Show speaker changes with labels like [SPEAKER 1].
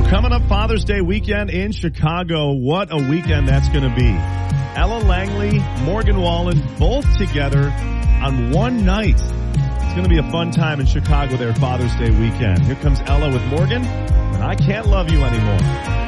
[SPEAKER 1] Coming up Father's Day weekend in Chicago. What a weekend that's going to be. Ella Langley, Morgan Wallen, both together on one night. It's going to be a fun time in Chicago there Father's Day weekend. Here comes Ella with Morgan, and I Can't Love You Anymore.